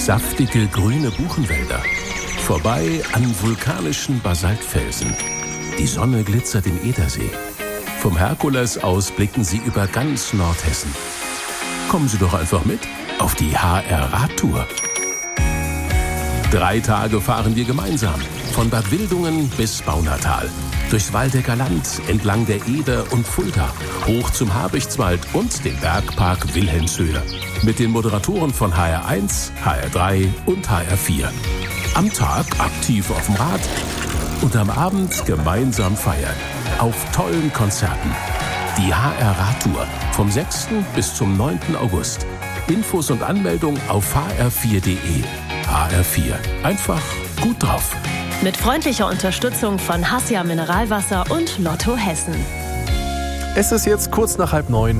saftige grüne Buchenwälder, vorbei an vulkanischen Basaltfelsen. Die Sonne glitzert im Edersee. Vom Herkules aus blicken Sie über ganz Nordhessen. Kommen Sie doch einfach mit auf die HR-Radtour. 3 Tage fahren wir gemeinsam, von Bad Wildungen bis Baunatal, durchs Waldecker Land, entlang der Eder und Fulda, hoch zum Habichtswald und den Bergpark Wilhelmshöhe. Mit den Moderatoren von HR1, HR3 und HR4. Am Tag aktiv auf dem Rad und am Abend gemeinsam feiern. Auf tollen Konzerten. Die HR-Radtour vom 6. bis zum 9. August. Infos und Anmeldung auf hr4.de. HR4. Einfach gut drauf. Mit freundlicher Unterstützung von Hassia Mineralwasser und Lotto Hessen. Es ist jetzt kurz nach 8:30.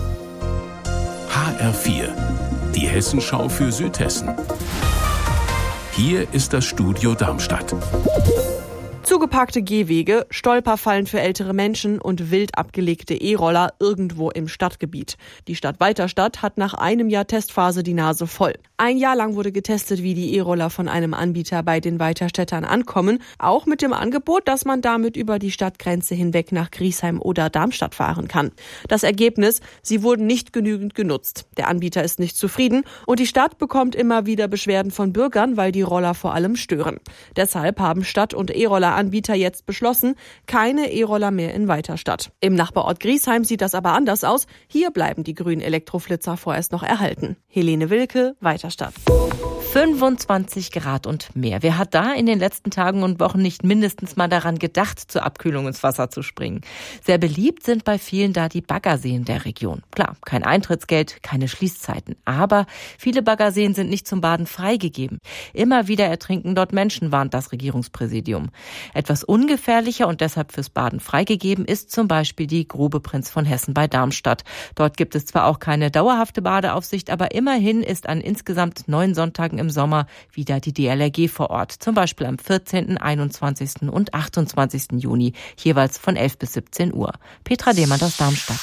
HR4. Die Hessenschau für Südhessen. Hier ist das Studio Darmstadt. Zugeparkte Gehwege, Stolperfallen für ältere Menschen und wild abgelegte E-Roller irgendwo im Stadtgebiet. Die Stadt Weiterstadt hat nach einem Jahr Testphase die Nase voll. 1 Jahr lang wurde getestet, wie die E-Roller von einem Anbieter bei den Weiterstädtern ankommen, auch mit dem Angebot, dass man damit über die Stadtgrenze hinweg nach Griesheim oder Darmstadt fahren kann. Das Ergebnis: Sie wurden nicht genügend genutzt. Der Anbieter ist nicht zufrieden und die Stadt bekommt immer wieder Beschwerden von Bürgern, weil die Roller vor allem stören. Deshalb haben Stadt- und E-Roller-Anbieter jetzt beschlossen, keine E-Roller mehr in Weiterstadt. Im Nachbarort Griesheim sieht das aber anders aus. Hier bleiben die grünen Elektroflitzer vorerst noch erhalten. Helene Wilke, Weiterstadt. 25 Grad und mehr. Wer hat da in den letzten Tagen und Wochen nicht mindestens mal daran gedacht, zur Abkühlung ins Wasser zu springen? Sehr beliebt sind bei vielen da die Baggerseen der Region. Klar, kein Eintrittsgeld, keine Schließzeiten. Aber viele Baggerseen sind nicht zum Baden freigegeben. Immer wieder ertrinken dort Menschen, warnt das Regierungspräsidium. Etwas ungefährlicher und deshalb fürs Baden freigegeben ist zum Beispiel die Grube Prinz von Hessen bei Darmstadt. Dort gibt es zwar auch keine dauerhafte Badeaufsicht, aber immerhin ist an insgesamt 9 Sonntagen im Sommer wieder die DLRG vor Ort. Zum Beispiel am 14., 21. und 28. Juni, jeweils von 11 bis 17 Uhr. Petra Demand aus Darmstadt.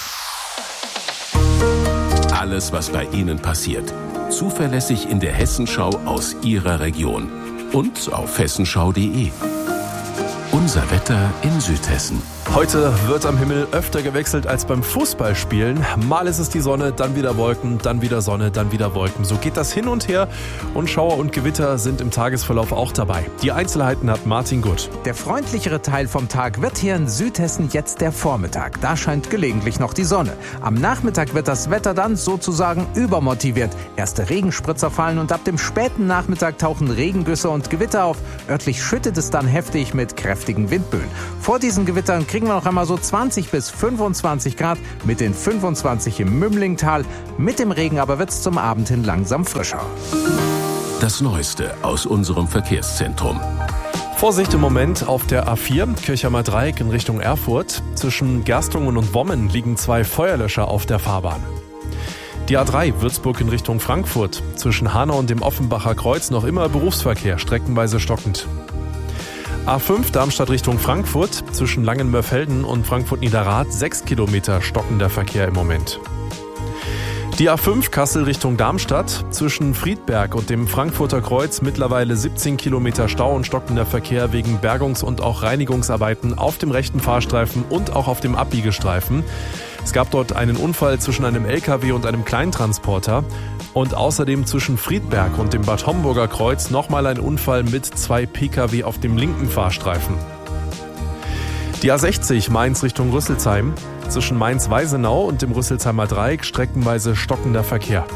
Alles, was bei Ihnen passiert. Zuverlässig in der Hessenschau aus Ihrer Region. Und auf hessenschau.de. Unser Wetter in Südhessen. Heute wird am Himmel öfter gewechselt als beim Fußballspielen. Mal ist es die Sonne, dann wieder Wolken, dann wieder Sonne, dann wieder Wolken. So geht das hin und her und Schauer und Gewitter sind im Tagesverlauf auch dabei. Die Einzelheiten hat Martin Gutt. Der freundlichere Teil vom Tag wird hier in Südhessen jetzt der Vormittag. Da scheint gelegentlich noch die Sonne. Am Nachmittag wird das Wetter dann sozusagen übermotiviert. Erste Regenspritzer fallen und ab dem späten Nachmittag tauchen Regengüsse und Gewitter auf. Örtlich schüttet es dann heftig mit kräftigen Windböen. Vor diesen Gewittern kriegen wir noch einmal so 20 bis 25 Grad, mit den 25 im Mümlingtal. Mit dem Regen aber wird es zum Abend hin langsam frischer. Das Neueste aus unserem Verkehrszentrum. Vorsicht im Moment auf der A4, Kirchheimer Dreieck in Richtung Erfurt. Zwischen Gerstungen und Wommen liegen 2 Feuerlöscher auf der Fahrbahn. Die A3 Würzburg in Richtung Frankfurt. Zwischen Hanau und dem Offenbacher Kreuz noch immer Berufsverkehr, streckenweise stockend. A5 Darmstadt Richtung Frankfurt, zwischen Langenmörfelden und Frankfurt-Niederrad 6 Kilometer stockender Verkehr im Moment. Die A5 Kassel Richtung Darmstadt, zwischen Friedberg und dem Frankfurter Kreuz mittlerweile 17 Kilometer Stau und stockender Verkehr wegen Bergungs- und auch Reinigungsarbeiten auf dem rechten Fahrstreifen und auch auf dem Abbiegestreifen. Es gab dort einen Unfall zwischen einem LKW und einem Kleintransporter. Und außerdem zwischen Friedberg und dem Bad Homburger Kreuz nochmal ein Unfall mit 2 Pkw auf dem linken Fahrstreifen. Die A60 Mainz Richtung Rüsselsheim, zwischen Mainz-Weisenau und dem Rüsselsheimer Dreieck streckenweise stockender Verkehr.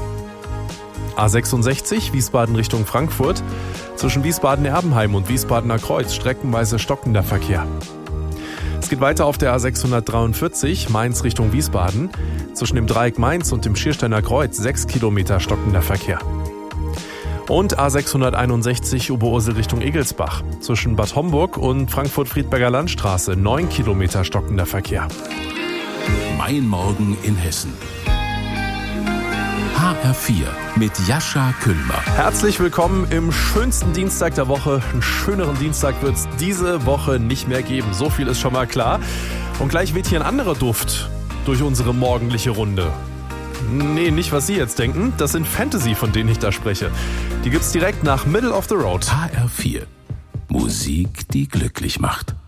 A66 Wiesbaden Richtung Frankfurt, zwischen Wiesbaden-Erbenheim und Wiesbadener Kreuz streckenweise stockender Verkehr. Es geht weiter auf der A643 Mainz Richtung Wiesbaden. Zwischen dem Dreieck Mainz und dem Schiersteiner Kreuz 6 Kilometer stockender Verkehr. Und A661 Oberursel Richtung Egelsbach. Zwischen Bad Homburg und Frankfurt-Friedberger Landstraße 9 Kilometer stockender Verkehr. Mein Morgen in Hessen. HR4 mit Jascha Küllmer. Herzlich willkommen im schönsten Dienstag der Woche. Einen schöneren Dienstag wird es diese Woche nicht mehr geben. So viel ist schon mal klar. Und gleich weht hier ein anderer Duft durch unsere morgendliche Runde. Nee, nicht was Sie jetzt denken. Das sind Fantasy, von denen ich da spreche. Die gibt's direkt nach Middle of the Road. HR4. Musik, die glücklich macht.